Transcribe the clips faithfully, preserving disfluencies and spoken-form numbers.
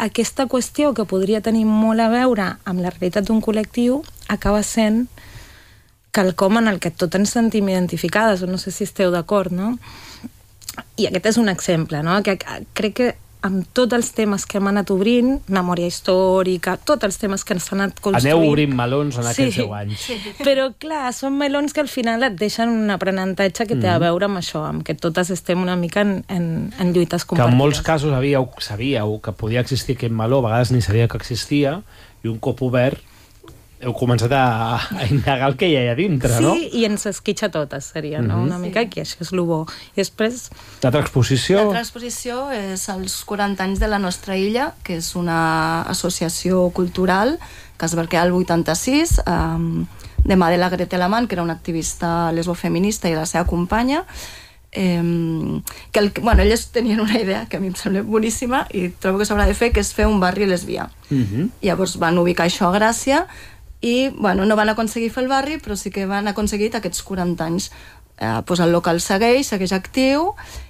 aquesta qüestió que podria tenir molt a veure amb la realitat d'un col·lectiu acaba sent quelcom en el que tot ens sentim identificades, o no sé si esteu d'acord, no? I aquest és un exemple, no? Que crec que amb tots els temes que hem anat obrint, memòria històrica, tots els temes que ens han anat construint... Aneu obrint melons en aquests deu anys. Però, clar, són melons que al final et deixen un aprenentatge que té a veure amb això, amb que totes estem una mica en, en, en lluites compartides. Que en molts casos havíeu, sabíeu que podia existir aquest meló, a vegades ni sabia que existia, i un cop obert heu començat a, a indagar el que hi ha a dintre, sí, no? Sí, i ens esquitxa totes, seria, no? Mm-hmm. Una mica, que això és el bo. I després... L'altra exposició... L'altra exposició és els quaranta anys de la nostra illa, que és una associació cultural que es va crear el vuitanta-sis, eh, de mà de la Grete Lamant, que era una activista lesbofeminista, i la seva companya, eh, que el, bueno, elles tenien una idea que a mi em sembla boníssima i trobo que s'haurà de fer, que és fer un barri lesbià. Mm-hmm. Llavors van ubicar això a Gràcia i, bueno, no van aconseguir fer el barri, però sí que van aconseguir aquests quaranta anys. Eh, doncs el local segueix, segueix actiu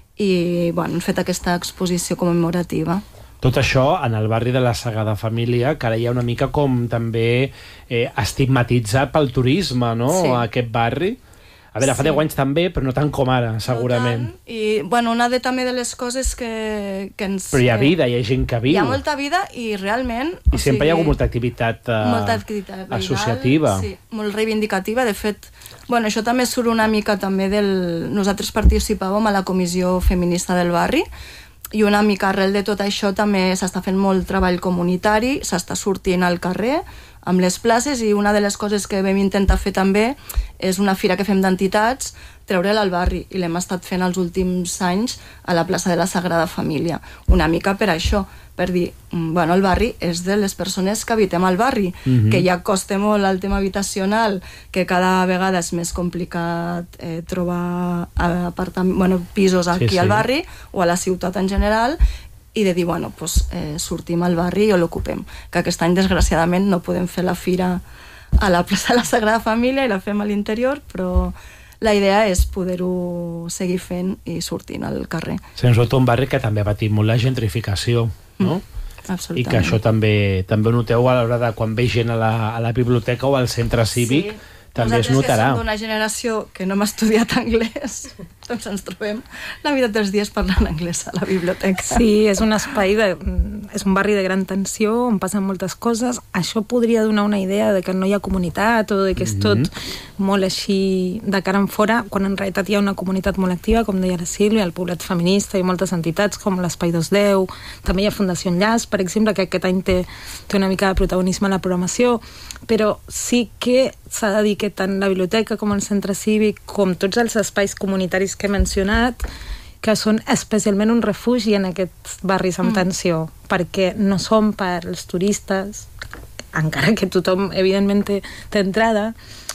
i, bueno, han fet aquesta exposició commemorativa. Tot això en el barri de la Sagrada Família, que ara hi ha una mica com també eh, estigmatitzat pel turisme, no?, sí. aquest barri. A veure, fa deu anys també, però no tant com ara, segurament. No tant. I, bueno, una de també de les coses que, que ens... Però hi ha vida, hi ha gent que viu. Hi ha molta vida i realment... I sempre sigui, hi ha molta activitat, eh, molta activitat veïnal, associativa. Sí, molt reivindicativa. De fet, bueno, això també surt una mica també del... Nosaltres participàvem a la comissió feminista del barri i una mica arrel de tot això també s'està fent molt treball comunitari, s'està sortint al carrer amb les places, i una de les coses que vam intentar fer també és una fira que fem d'entitats, treure-la al barri, i l'hem estat fent els últims anys a la plaça de la Sagrada Família, una mica per això, per dir, bueno, el barri és de les persones que habitem al barri, mm-hmm. que ja costa molt el tema habitacional, que cada vegada és més complicat eh, trobar apartam- bueno, pisos aquí sí, sí. al barri o a la ciutat en general, i de dir, bueno, pues, eh, sortim al barri i l'ocupem. Que aquest any, desgraciadament, no podem fer la fira a la plaça de la Sagrada Família i la fem a l'interior, però la idea és poder-ho seguir fent i sortint al carrer. Sens dubte un barri que també ha patit molt la gentrificació, no? Mm, absolutament. I que això també també ho noteu a l'hora de quan ve gent a la, a la biblioteca o al centre cívic, sí. També nosaltres es notarà. Nosaltres que som d'una generació que no hem estudiat anglès, doncs ens trobem la vida dels dies parlant anglès a la biblioteca. Sí, és un espai, de, és un barri de gran tensió, on passen moltes coses. Això podria donar una idea de que no hi ha comunitat o de que és tot mm-hmm. molt així de cara en fora, quan en realitat hi ha una comunitat molt activa, com deia la Sílvia, el poblat feminista i moltes entitats com l'Espai dos deu, també hi ha Fundació Enllaç, per exemple, que aquest any té, té una mica de protagonisme a la programació, però sí que s'ha de dir que tant la biblioteca com el centre cívic, com tots els espais comunitaris que he mencionat, que són especialment un refugi en aquests barris amb tensió, mm. perquè no són per als turistes, encara que tothom evidentment té, té entrada,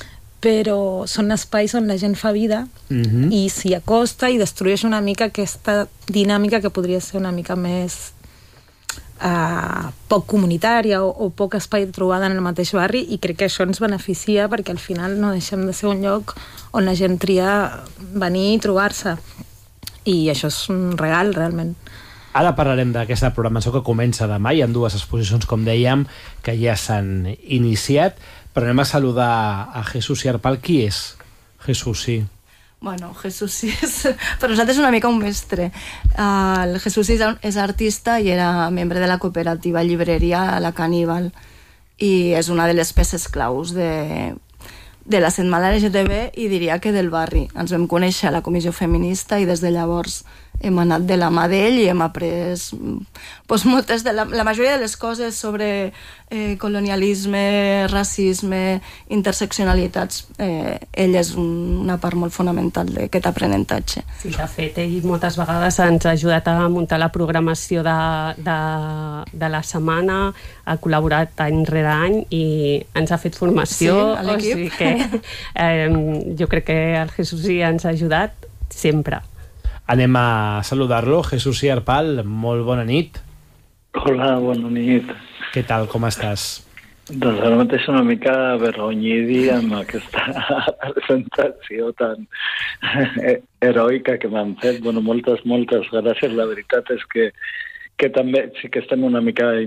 però són espais on la gent fa vida mm-hmm. i s'hi acosta i destrueix una mica aquesta dinàmica que podria ser una mica més Uh, poc comunitària o, o poc espai de trobada en el mateix barri, i crec que això ens beneficia perquè al final no deixem de ser un lloc on la gent tria venir i trobar-se, i això és un regal realment. Ara parlarem d'aquesta programació que comença demà. Hi ha dues exposicions, com dèiem, que ja s'han iniciat, però anem a saludar a Jesús Arpal. Qui és Jesús? Sí. Bueno, Jesús sí és... Per nosaltres és una mica un mestre. Uh, el Jesús és, és artista i era membre de la cooperativa llibreria La Caníbal, i és una de les peces claus de, de la setmana L G T B i diria que del barri. Ens vam conèixer a la comissió feminista i des de llavors hem anat de la mà d'ell i hem après pues, moltes de la, la majoria de les coses sobre eh, colonialisme, racisme, interseccionalitats. Eh, ell és un, una part molt fonamental d'aquest aprenentatge. Sí, de fet, ell moltes vegades ens ha ajudat a muntar la programació de, de, de la setmana, ha col·laborat any rere any i ens ha fet formació. Sí, a l'equip. O sigui que eh, jo crec que el Jesús sí ens ha ajudat sempre. Anem a saludar-lo. Jesús Arpal, molt bona nit. Hola, bona nit. Què tal, com estàs? Doncs ara mateix una mica avergonyidi amb aquesta presentació tan heroica que m'han fet. Bueno, moltes, moltes gràcies. La veritat és que, que també sí que estem una mica